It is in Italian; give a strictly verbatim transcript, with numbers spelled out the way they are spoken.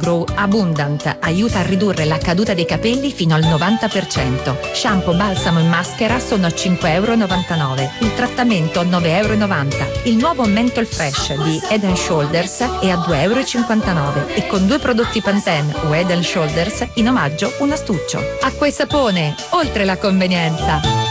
Grow Abundant aiuta a ridurre la caduta dei capelli fino al novanta per cento. Shampoo, balsamo e maschera sono a cinque virgola novantanove euro. Il trattamento a nove virgola novanta euro. Il nuovo Menthol Fresh di Head and Shoulders è a due virgola cinquantanove euro e con due prodotti Pantene o Head and Shoulders in omaggio un astuccio. Acqua e sapone, oltre la convenienza.